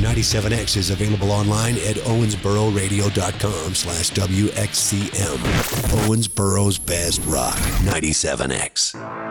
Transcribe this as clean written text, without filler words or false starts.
97X is available online at owensbororadio.com/WXCM. Owensboro's Best Rock, 97X.